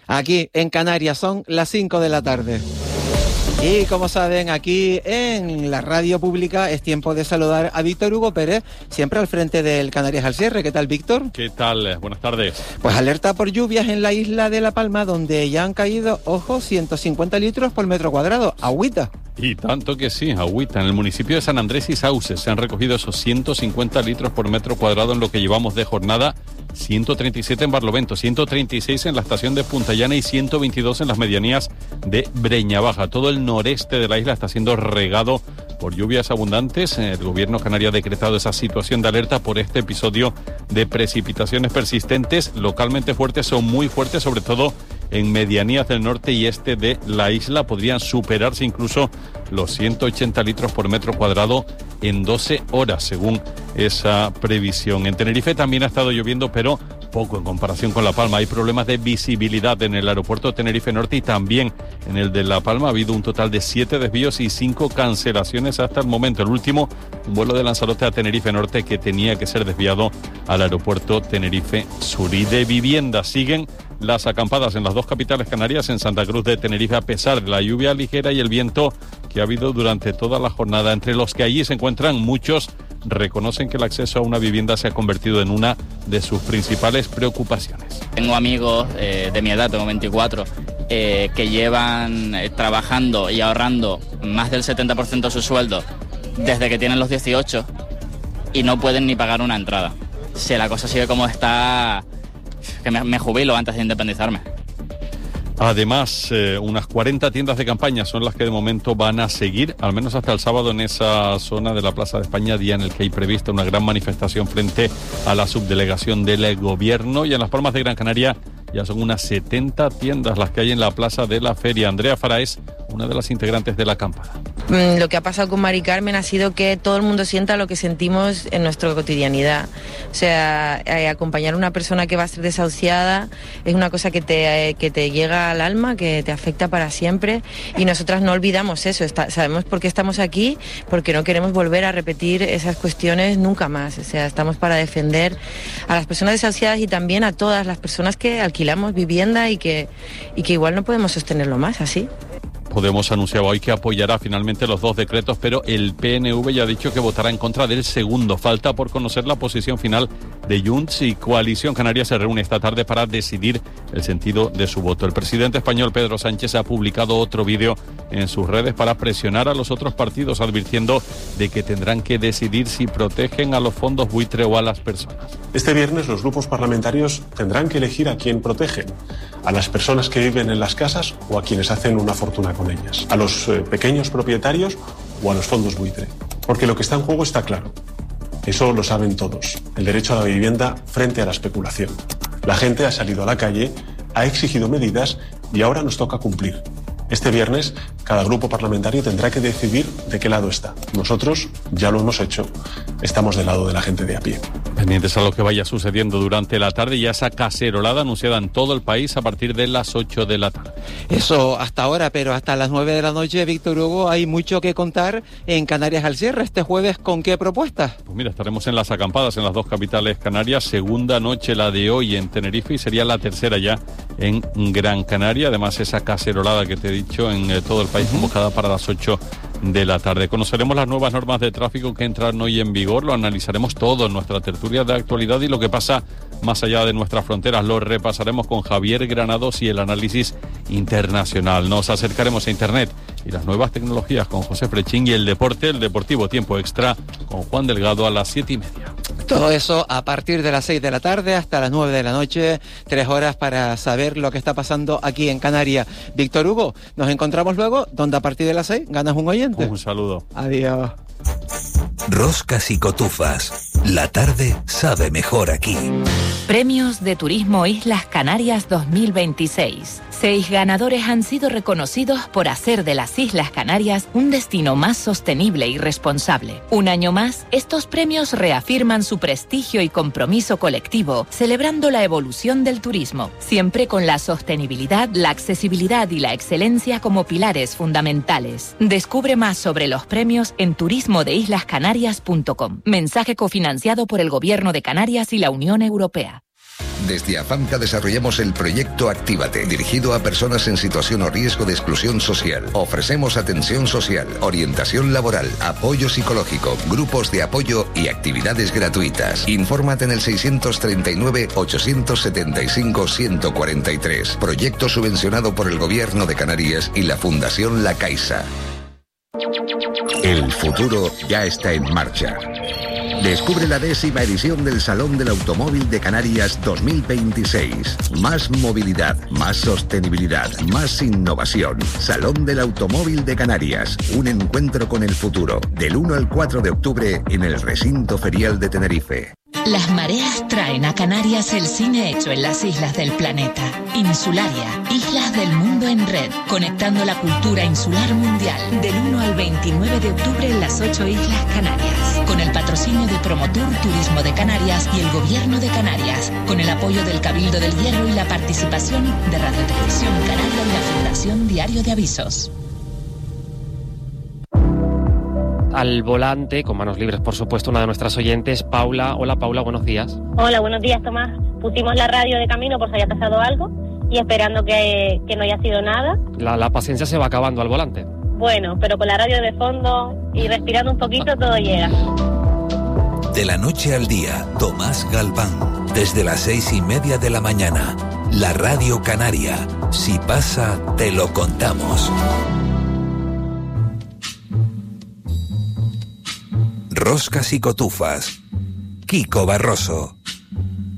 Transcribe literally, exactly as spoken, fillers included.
Aquí en Canarias son las cinco de la tarde. Y como saben, aquí en la radio pública es tiempo de saludar a Víctor Hugo Pérez, siempre al frente del Canarias al cierre. ¿Qué tal, Víctor? ¿Qué tal? Buenas tardes. Pues alerta por lluvias en la isla de La Palma, donde ya han caído, ojo, ciento cincuenta litros por metro cuadrado. Agüita. Y tanto que sí, agüita. En el municipio de San Andrés y Sauces se han recogido esos ciento cincuenta litros por metro cuadrado en lo que llevamos de jornada. ciento treinta y siete en Barlovento, ciento treinta y seis en la estación de Punta Llana y ciento veintidós en las medianías de Breña Baja. Todo el noreste de la isla está siendo regado por lluvias abundantes. El gobierno canario ha decretado esa situación de alerta por este episodio de precipitaciones persistentes, localmente fuertes o muy fuertes, sobre todo en medianías del norte y este de la isla. Podrían superarse incluso los ciento ochenta litros por metro cuadrado en doce horas, según esa previsión. En Tenerife también ha estado lloviendo, pero poco en comparación con La Palma. Hay problemas de visibilidad en el aeropuerto de Tenerife Norte y también en el de La Palma. Ha habido un total de siete desvíos y cinco cancelaciones hasta el momento. El último, un vuelo de Lanzarote a Tenerife Norte que tenía que ser desviado al aeropuerto Tenerife Sur. Y de vivienda siguen las acampadas en las dos capitales canarias, en Santa Cruz de Tenerife, a pesar de la lluvia ligera y el viento que ha habido durante toda la jornada. Entre los que allí se encuentran, muchos reconocen que el acceso a una vivienda se ha convertido en una de sus principales preocupaciones. Tengo amigos eh, de mi edad, tengo veinticuatro, eh, que llevan eh, trabajando y ahorrando más del setenta por ciento de su sueldo desde que tienen los dieciocho y no pueden ni pagar una entrada. Si la cosa sigue como está, que me, me jubilo antes de independizarme. Además, eh, unas cuarenta tiendas de campaña son las que de momento van a seguir, al menos hasta el sábado, en esa zona de la Plaza de España, día en el que hay prevista una gran manifestación frente a la subdelegación del gobierno. Y en Las Palmas de Gran Canaria ya son unas setenta tiendas las que hay en la Plaza de la Feria. Andrea Faraes, una de las integrantes de la acampada. Lo que ha pasado con Mari Carmen ha sido que todo el mundo sienta lo que sentimos en nuestra cotidianidad. O sea, eh, acompañar a una persona que va a ser desahuciada es una cosa que te, eh, que te llega al alma, que te afecta para siempre, y nosotras no olvidamos eso. Está, sabemos por qué estamos aquí, porque no queremos volver a repetir esas cuestiones nunca más. O sea, estamos para defender a las personas desahuciadas y también a todas las personas que alquilamos vivienda y que, y que igual no podemos sostenerlo más así. Podemos anunciaba hoy que apoyará finalmente los dos decretos, pero el P N V ya ha dicho que votará en contra del segundo. Falta por conocer la posición final de Junts, y Coalición Canaria se reúne esta tarde para decidir el sentido de su voto. El presidente español Pedro Sánchez ha publicado otro vídeo en sus redes para presionar a los otros partidos, advirtiendo de que tendrán que decidir si protegen a los fondos buitre o a las personas. Este viernes los grupos parlamentarios tendrán que elegir a quién protegen: a las personas que viven en las casas o a quienes hacen una fortuna con ellas, a los eh, pequeños propietarios o a los fondos buitre. Porque lo que está en juego está claro. Eso lo saben todos. El derecho a la vivienda frente a la especulación. La gente ha salido a la calle, ha exigido medidas y ahora nos toca cumplir. Este viernes, cada grupo parlamentario tendrá que decidir de qué lado está. Nosotros ya lo hemos hecho. Estamos del lado de la gente de a pie. Pendientes a lo que vaya sucediendo durante la tarde y a esa cacerolada anunciada en todo el país a partir de las ocho de la tarde. Eso hasta ahora, pero hasta las nueve de la noche, Víctor Hugo, hay mucho que contar en Canarias al cierre. Este jueves, ¿con qué propuestas? Pues mira, estaremos en las acampadas en las dos capitales canarias. Segunda noche la de hoy en Tenerife y sería la tercera ya en Gran Canaria. Además, esa cacerolada que te he dicho en eh, todo el país, uh-huh. convocada para las ocho de la tarde. Conoceremos las nuevas normas de tráfico que entran hoy en vigor. Lo analizaremos todo en nuestra tertulia de actualidad y lo que pasa más allá de nuestras fronteras. Lo repasaremos con Javier Granados y el análisis internacional. Nos acercaremos a Internet y las nuevas tecnologías con José Frechín y el deporte, el Deportivo Tiempo Extra con Juan Delgado a las siete y media. Todo eso a partir de las seis de la tarde hasta las nueve de la noche, tres horas para saber lo que está pasando aquí en Canarias. Víctor Hugo, nos encontramos luego, donde a partir de las seis ganas un oyente. Un saludo. Adiós. Roscas y cotufas. La tarde sabe mejor aquí. Premios de Turismo Islas Canarias dos mil veintiséis. Seis ganadores han sido reconocidos por hacer de las Islas Canarias un destino más sostenible y responsable. Un año más, estos premios reafirman su prestigio y compromiso colectivo, celebrando la evolución del turismo, siempre con la sostenibilidad, la accesibilidad y la excelencia como pilares fundamentales. Descubre más sobre los premios en turismo de islas canarias punto com. Mensaje cofinanciado por el Gobierno de Canarias y la Unión Europea. Desde AFAMCA desarrollamos el proyecto Actívate, dirigido a personas en situación o riesgo de exclusión social. Ofrecemos atención social, orientación laboral, apoyo psicológico, grupos de apoyo y actividades gratuitas. Infórmate en el seiscientos treinta y nueve, ochocientos setenta y cinco, ciento cuarenta y tres. Proyecto subvencionado por el Gobierno de Canarias y la Fundación La Caixa. El futuro ya está en marcha. Descubre la décima edición del Salón del Automóvil de Canarias dos mil veintiséis. Más movilidad, más sostenibilidad, más innovación. Salón del Automóvil de Canarias. Un encuentro con el futuro. Del uno al cuatro de octubre en el Recinto Ferial de Tenerife. Las mareas traen a Canarias el cine hecho en las islas del planeta. Insularia, Islas del Mundo en Red, conectando la cultura insular mundial. Del uno al veintinueve de octubre en las ocho Islas Canarias. Con el patrocinio de Promotur Turismo de Canarias y el Gobierno de Canarias. Con el apoyo del Cabildo del Hierro y la participación de Radio Televisión Canaria y la Fundación Diario de Avisos. Al volante, con manos libres por supuesto, una de nuestras oyentes, Paula. Hola Paula, buenos días. Hola, buenos días Tomás. Pusimos la radio de camino por si haya pasado algo y esperando que, que no haya sido nada. La, la paciencia se va acabando al volante. Bueno, pero con la radio de fondo y respirando un poquito todo llega. De la noche al día, Tomás Galván. Desde las seis y media de la mañana. La Radio Canaria. Si pasa, te lo contamos. Roscas y cotufas. Kiko Barroso.